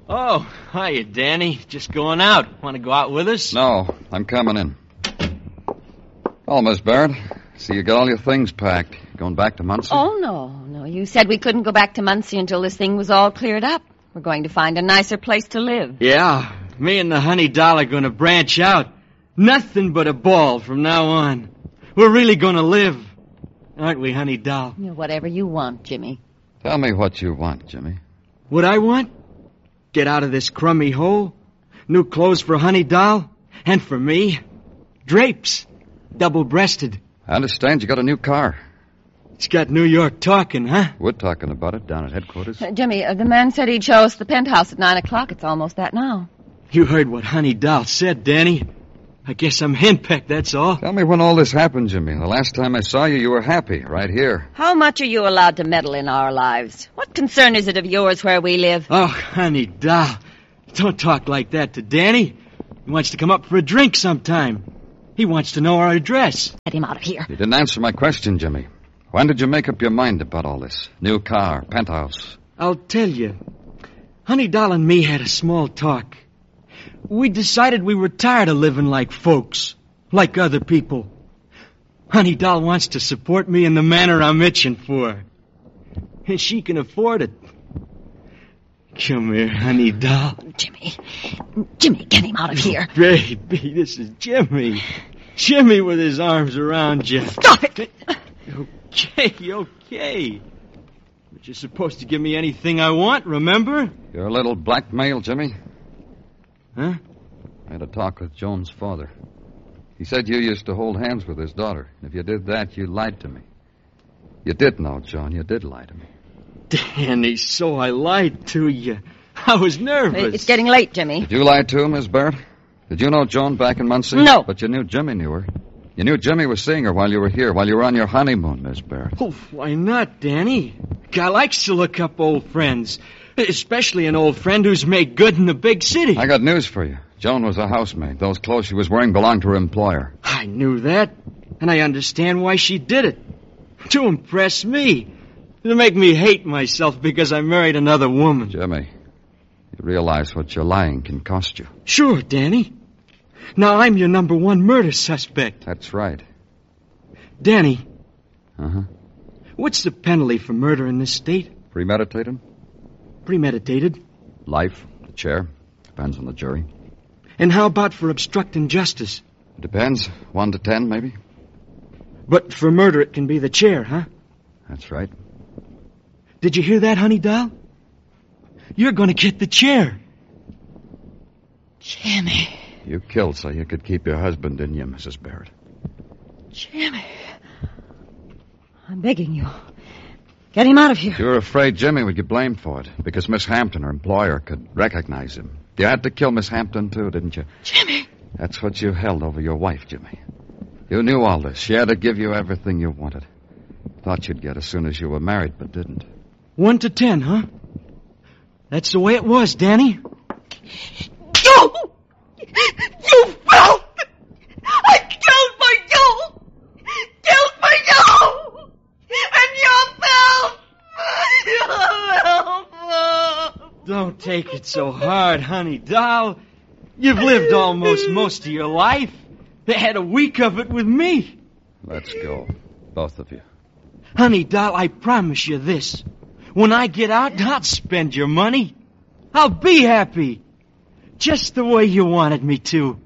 Oh, hiya, Danny. Just going out. Want to go out with us? No, I'm coming in. Oh, Miss Barrett. See, you got all your things packed. Going back to Muncie? Oh, no. You said we couldn't go back to Muncie until this thing was all cleared up. We're going to find a nicer place to live. Yeah, me and the Honey Doll are going to branch out. Nothing but a ball from now on. We're really going to live. Aren't we, Honey Doll? Whatever you want, Jimmy. Tell me what you want, Jimmy. What I want? Get out of this crummy hole. New clothes for Honey Doll. And for me. Drapes. Double-breasted. I understand you got a new car. It's got New York talking, huh? We're talking about it down at headquarters. Jimmy, the man said he'd show us the penthouse at 9 o'clock. It's almost that now. You heard what Honey Doll said, Danny. I guess I'm henpecked, that's all. Tell me when all this happened, Jimmy. The last time I saw you, you were happy, right here. How much are you allowed to meddle in our lives? What concern is it of yours where we live? Oh, Honey Doll, don't talk like that to Danny. He wants to come up for a drink sometime. He wants to know our address. Get him out of here. You didn't answer my question, Jimmy. When did you make up your mind about all this? New car, penthouse. I'll tell you. Honey Doll and me had a small talk. We decided we were tired of living like folks, like other people. Honey Doll wants to support me in the manner I'm itching for. And she can afford it. Come here, Honey Doll. Jimmy, get him out of here. Baby, this is Jimmy. Jimmy with his arms around you. Stop it! Okay. But you're supposed to give me anything I want, remember? You're a little blackmail, Jimmy. Huh? I had a talk with Joan's father. He said you used to hold hands with his daughter. If you did that, you lied to me. You did know, Joan. You did lie to me. Danny, so I lied to you. I was nervous. It's getting late, Jimmy. Did you lie to him, Miss Barrett? Did you know Joan back in Muncie? No. But you knew Jimmy knew her. You knew Jimmy was seeing her while you were here, while you were on your honeymoon, Miss Barrett. Oh, why not, Danny? Guy likes to look up old friends. Especially an old friend who's made good in the big city. I got news for you. Joan was a housemaid. Those clothes she was wearing belonged to her employer. I knew that, and I understand why she did it. To impress me. To make me hate myself because I married another woman. Jimmy, you realize what your lying can cost you. Sure, Danny. Now I'm your number one murder suspect. That's right. Danny. Uh-huh. What's the penalty for murder in this state? Premeditated? Premeditated. Life, the chair. Depends on the jury. And how about for obstructing justice? It depends. 1 to 10, maybe. But for murder, it can be the chair, huh? That's right. Did you hear that, Honey Doll? You're going to get the chair. Jimmy. You killed so you could keep your husband, didn't you, Mrs. Barrett? Jimmy. I'm begging you. Get him out of here. You were afraid Jimmy would get blamed for it because Miss Hampton, her employer, could recognize him. You had to kill Miss Hampton, too, didn't you? Jimmy! That's what you held over your wife, Jimmy. You knew all this. She had to give you everything you wanted. Thought you'd get as soon as you were married, but didn't. 1 to 10, huh? That's the way it was, Danny. You! You filth! I killed my you! Killed my you! And you filth! Don't take it so hard, Honey Doll. You've lived almost most of your life. They had a week of it with me. Let's go. Both of you. Honey Doll, I promise you this. When I get out, I'll spend your money. I'll be happy. Just the way you wanted me to.